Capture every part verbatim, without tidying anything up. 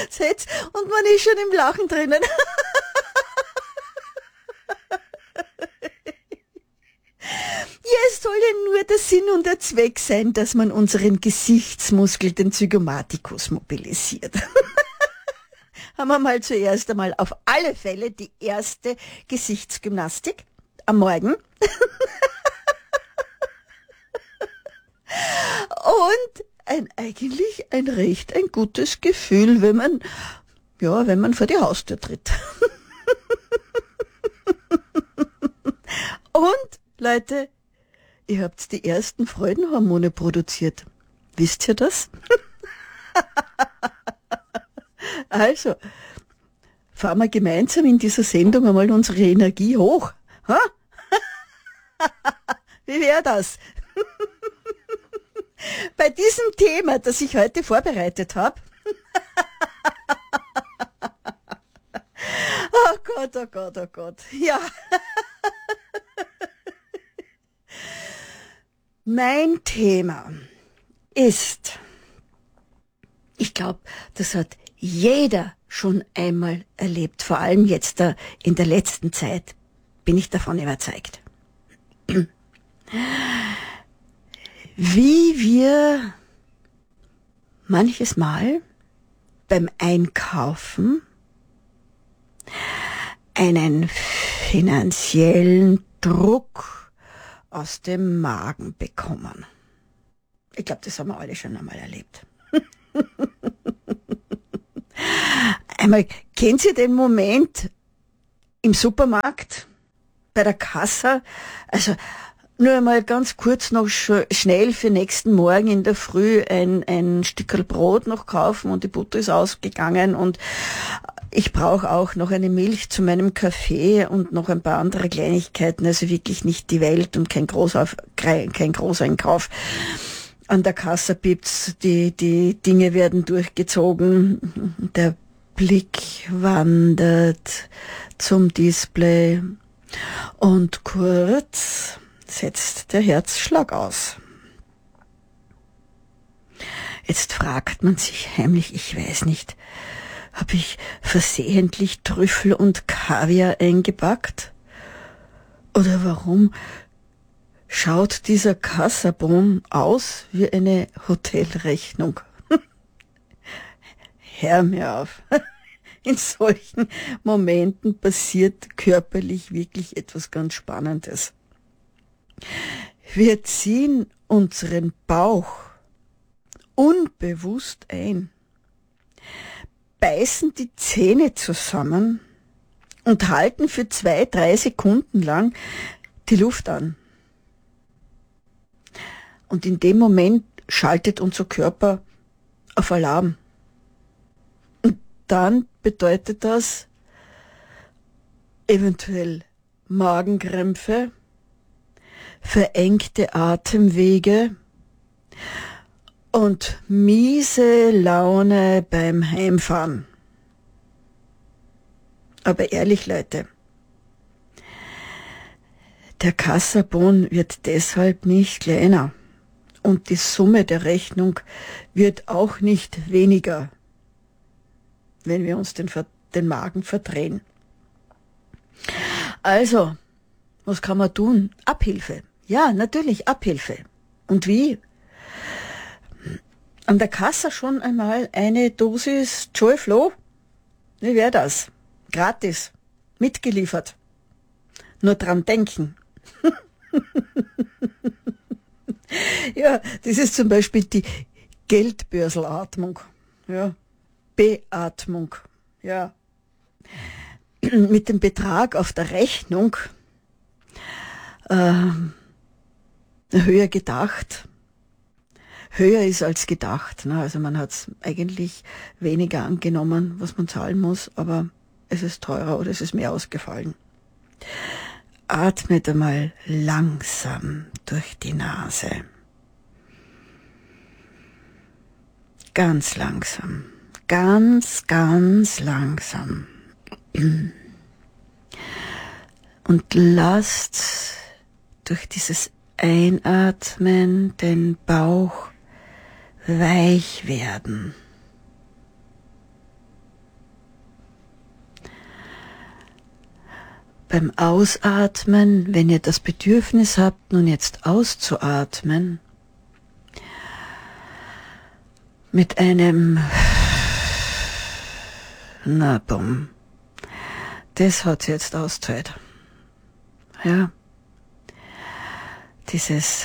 Seht's? Und man ist schon im Lachen drinnen. Ja, es soll ja nur der Sinn und der Zweck sein, dass man unseren Gesichtsmuskel, den Zygomaticus, mobilisiert. Haben wir mal zuerst einmal auf alle Fälle die erste Gesichtsgymnastik am Morgen. Und ein, eigentlich ein recht ein gutes Gefühl, wenn man, ja, wenn man vor die Haustür tritt. Und, Leute, ihr habt die ersten Freudenhormone produziert. Wisst ihr das? Also, fahren wir gemeinsam in dieser Sendung einmal unsere Energie hoch. Ha? Wie wäre das? Bei diesem Thema, das ich heute vorbereitet habe. Oh Gott, oh Gott, oh Gott. Ja. Mein Thema ist, ich glaube, das hat jeder schon einmal erlebt, vor allem jetzt da in der letzten Zeit, bin ich davon überzeugt. Wie wir manches Mal beim Einkaufen einen finanziellen Druck aus dem Magen bekommen. Ich glaube, das haben wir alle schon einmal erlebt. Einmal, kennt ihr den Moment im Supermarkt, bei der Kasse? Also, nur einmal ganz kurz noch sch- schnell für nächsten Morgen in der Früh ein, ein Stückerl Brot noch kaufen und die Butter ist ausgegangen und ich brauche auch noch eine Milch zu meinem Kaffee und noch ein paar andere Kleinigkeiten, also wirklich nicht die Welt und kein, Großauf- kein Großeinkauf. An der Kasse piept's, die, die Dinge werden durchgezogen, der Blick wandert zum Display und kurz setzt der Herzschlag aus. Jetzt fragt man sich heimlich, ich weiß nicht, habe ich versehentlich Trüffel und Kaviar eingepackt? Oder warum schaut dieser Kassabon aus wie eine Hotelrechnung? Hör mir auf. In solchen Momenten passiert körperlich wirklich etwas ganz Spannendes. Wir ziehen unseren Bauch unbewusst ein, beißen die Zähne zusammen und halten für zwei, drei Sekunden lang die Luft an. Und in dem Moment schaltet unser Körper auf Alarm. Und dann bedeutet das eventuell Magenkrämpfe, verengte Atemwege und miese Laune beim Heimfahren. Aber ehrlich, Leute, der Kassabon wird deshalb nicht kleiner und die Summe der Rechnung wird auch nicht weniger, wenn wir uns den, den Magen verdrehen. Also, was kann man tun? Abhilfe. Ja, natürlich Abhilfe. Und wie? An der Kasse schon einmal eine Dosis Joy Flow? Wie wäre das? Gratis. Mitgeliefert. Nur dran denken. Ja, das ist zum Beispiel die Geldbörselatmung. Ja. Beatmung. Ja. Mit dem Betrag auf der Rechnung äh, höher gedacht. Höher ist als gedacht. Ne? Also man hat es eigentlich weniger angenommen, was man zahlen muss, aber es ist teurer oder es ist mehr ausgefallen. Atmet einmal langsam durch die Nase. Ganz langsam. Ganz, ganz langsam. Und lasst durch dieses Einatmen den Bauch weich werden. beim Ausatmen, wenn ihr das Bedürfnis habt, nun jetzt auszuatmen, mit einem, na bumm, das hat's jetzt ausgeteilt. Ja, dieses,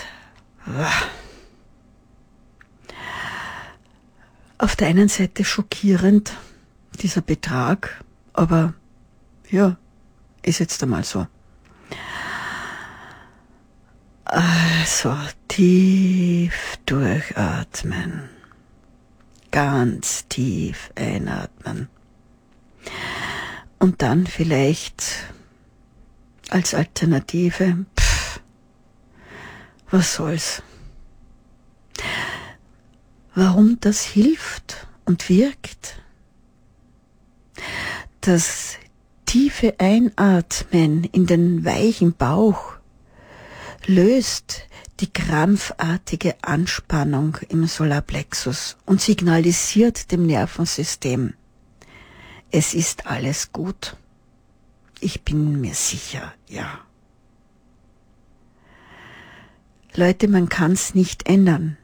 auf der einen Seite schockierend, dieser Betrag, aber ja, ist jetzt einmal so. Also tief durchatmen, ganz tief einatmen und dann vielleicht als Alternative, pff, was soll's. Warum das hilft und wirkt? Das tiefe Einatmen in den weichen Bauch löst die krampfartige Anspannung im Solarplexus und signalisiert dem Nervensystem, es ist alles gut. Ich bin mir sicher, ja. Leute, man kann's nicht ändern.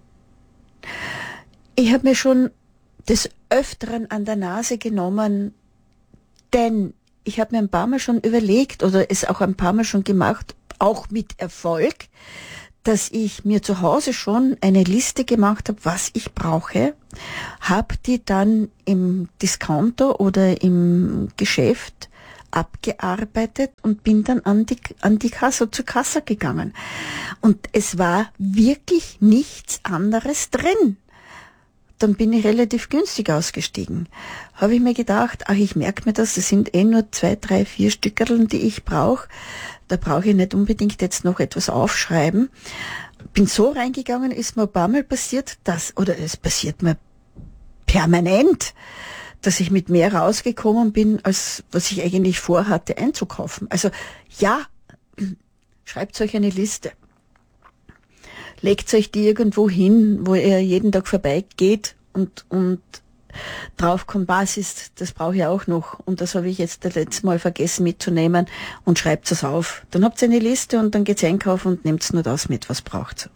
Ich habe mir schon des Öfteren an der Nase genommen, denn ich habe mir ein paar Mal schon überlegt oder es auch ein paar Mal schon gemacht, auch mit Erfolg, dass ich mir zu Hause schon eine Liste gemacht habe, was ich brauche, habe die dann im Discounter oder im Geschäft abgearbeitet und bin dann an die, an die Kasse, zur Kasse gegangen. Und es war wirklich nichts anderes drin. Dann bin ich relativ günstig ausgestiegen. Habe ich mir gedacht, ach, ich merke mir das, das sind eh nur zwei, drei, vier Stückerln, die ich brauche. Da brauche ich nicht unbedingt jetzt noch etwas aufschreiben. Bin so reingegangen, ist mir ein paar Mal passiert, dass, oder es passiert mir permanent, dass ich mit mehr rausgekommen bin, als was ich eigentlich vorhatte einzukaufen. Also ja, schreibt euch eine Liste. Legt euch die irgendwo hin, wo ihr jeden Tag vorbeigeht und, und drauf kommt, Basis, das brauche ich auch noch. Und das habe ich jetzt das letzte Mal vergessen mitzunehmen und schreibt es auf. Dann habt ihr eine Liste und dann geht's einkaufen und nehmt nur das mit, was braucht.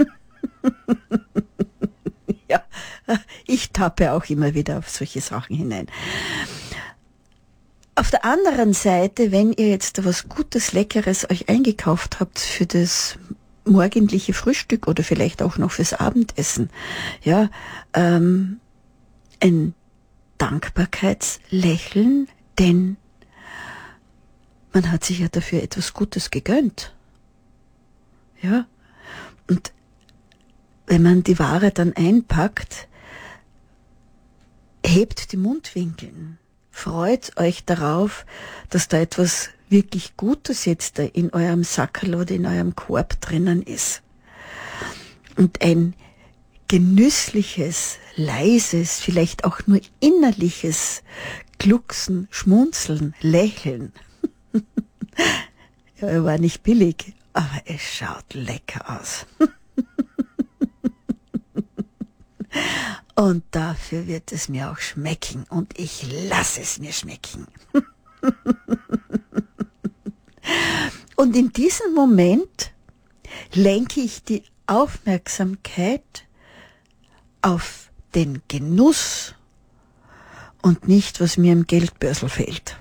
Ja, ich tappe auch immer wieder auf solche Sachen hinein. Auf der anderen Seite, wenn ihr jetzt was Gutes, Leckeres euch eingekauft habt für das morgendliche Frühstück oder vielleicht auch noch fürs Abendessen, ja, ähm, ein Dankbarkeitslächeln, denn man hat sich ja dafür etwas Gutes gegönnt. Ja, und wenn man die Ware dann einpackt, hebt die Mundwinkeln, freut euch darauf, dass da etwas wirklich Gutes jetzt da in eurem Sackerl oder in eurem Korb drinnen ist. Und ein genüssliches, leises, vielleicht auch nur innerliches Glucksen, Schmunzeln, Lächeln. Ja, er war nicht billig, aber es schaut lecker aus. Und dafür wird es mir auch schmecken und ich lasse es mir schmecken. Und in diesem Moment lenke ich die Aufmerksamkeit auf den Genuss und nicht, was mir im Geldbörsel fehlt.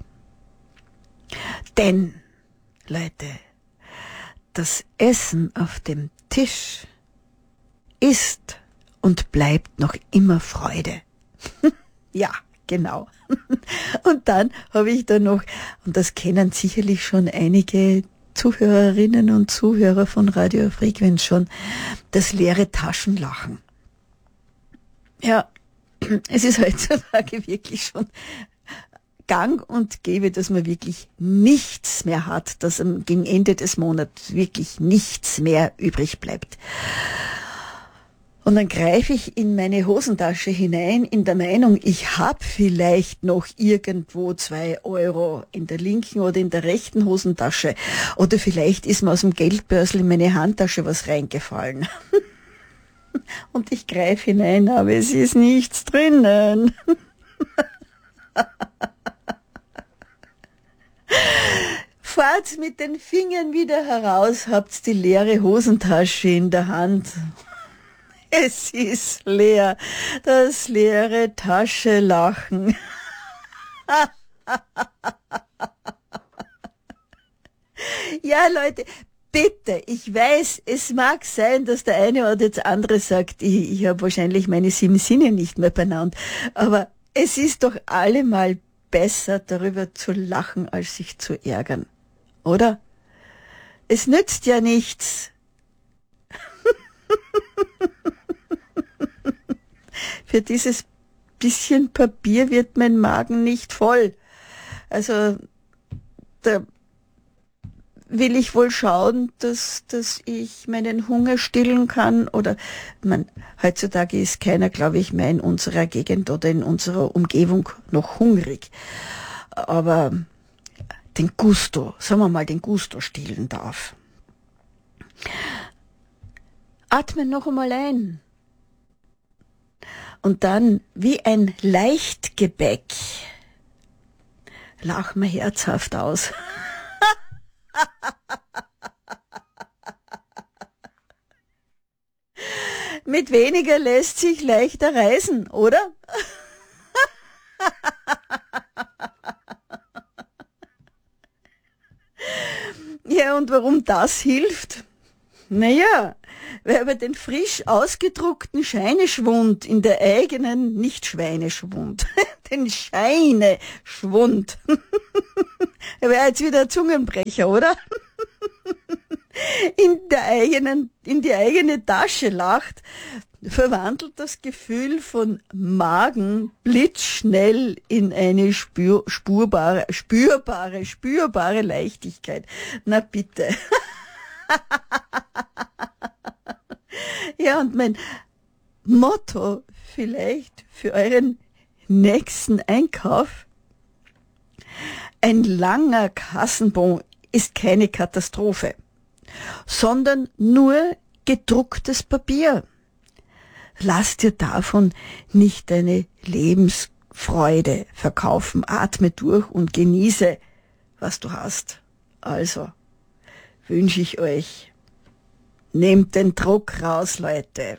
Denn, Leute, das Essen auf dem Tisch ist und bleibt noch immer Freude. Ja, genau. Und dann habe ich da noch, und das kennen sicherlich schon einige Zuhörerinnen und Zuhörer von Radio Frequenz schon, das leere Taschenlachen. Ja, es ist heutzutage wirklich schon gang und gäbe, dass man wirklich nichts mehr hat, dass gegen Ende des Monats wirklich nichts mehr übrig bleibt. Und dann greife ich in meine Hosentasche hinein, in der Meinung, ich habe vielleicht noch irgendwo zwei Euro in der linken oder in der rechten Hosentasche. Oder vielleicht ist mir aus dem Geldbörsel in meine Handtasche was reingefallen. Und ich greife hinein, aber es ist nichts drinnen. Fahrt mit den Fingern wieder heraus, habt die leere Hosentasche in der Hand. Es ist leer, das leere Taschelachen. Ja, Leute, bitte, ich weiß, es mag sein, dass der eine oder der andere sagt, ich, ich habe wahrscheinlich meine sieben Sinne nicht mehr benannt, aber es ist doch allemal besser, darüber zu lachen, als sich zu ärgern, oder? Es nützt ja nichts. Für dieses bisschen Papier wird mein Magen nicht voll. Also, da will ich wohl schauen, dass, dass ich meinen Hunger stillen kann. Oder, man, heutzutage ist keiner, glaube ich, mehr in unserer Gegend oder in unserer Umgebung noch hungrig. Aber den Gusto, sagen wir mal, den Gusto stillen darf. Atme noch einmal ein. Und dann, wie ein Leichtgebäck, lach mir herzhaft aus. Mit weniger lässt sich leichter reisen, oder? Ja, und warum das hilft? Naja, weil bei den frisch ausgedruckten Scheineschwund in der eigenen, nicht Schweineschwund, den Scheineschwund. Wäre jetzt wieder ein Zungenbrecher, oder? In der eigenen, in die eigene Tasche lacht, verwandelt das Gefühl von Magen blitzschnell in eine spür, spurbare, spürbare, spürbare Leichtigkeit. Na bitte. Ja, und mein Motto vielleicht für euren nächsten Einkauf: Ein langer Kassenbon ist keine Katastrophe, sondern nur gedrucktes Papier. Lass dir davon nicht deine Lebensfreude verkaufen. Atme durch und genieße, was du hast. Also wünsche ich euch, nehmt den Druck raus, Leute.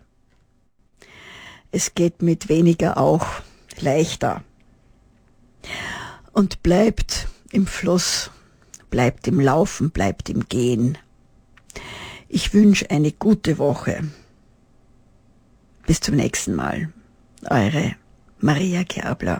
Es geht mit weniger auch leichter. Und bleibt im Fluss, bleibt im Laufen, bleibt im Gehen. Ich wünsche eine gute Woche. Bis zum nächsten Mal. Eure Maria Kerbler.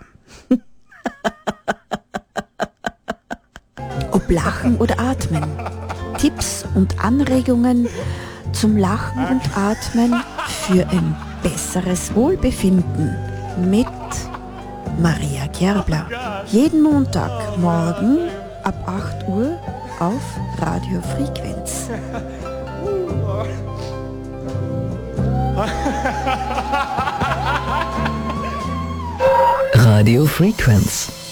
Ob Lachen oder Atmen. Tipps und Anregungen zum Lachen und Atmen für ein besseres Wohlbefinden mit Maria Kerbler. Jeden Montag morgen ab acht Uhr auf Radio Frequenz. Radio Frequenz.